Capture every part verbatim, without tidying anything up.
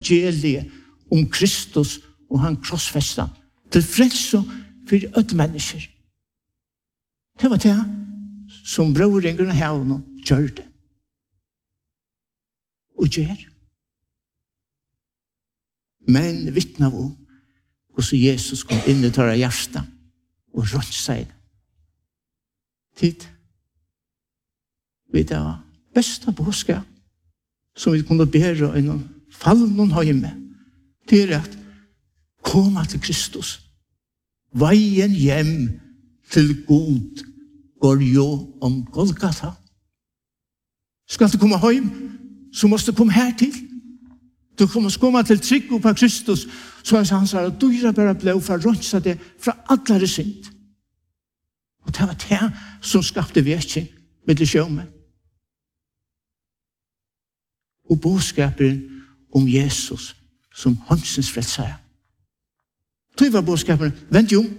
evangeliet om Kristus og han krossfestet til frelse for alle mennesker. Det var det som brødringene her nå gjør det. Og gjør. Men vittnar om hvordan Jesus kom inn i tørre hjertet og rundt seg det. Tid. Vi det var beste påske som vi kunne bære i noen fall noen høyme. Det er at komme til Kristus. Veien hjem til God går jo om Golgata. Skal du komme hjem, så måste du komme her til. Du kommer komme til trygg på Kristus, så han sa at du er bare ble for å ronse det fra alle synd. Og det var det som skapte vekking med det sjømen. Og bådskapen om Jesus som hansens frelsere. Det var bådskapen, vent jo.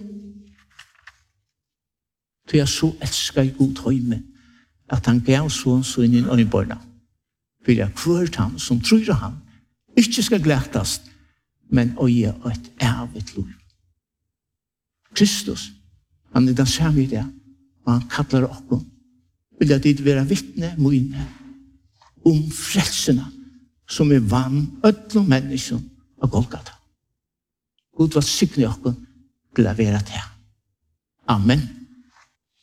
Det er så elsker i god høyme at han gav sånn så inn i åndebarna. For jeg kvørt han som tror han ikke skal glætast, men å gi et evigt liv. Kristus, han er den samme i det, og han kallar oss. Vil jeg dit være vittne, mine, om frelsene som er vann, ødel og mennesker av Golgata. God var sikker i oss til å være det. Amen.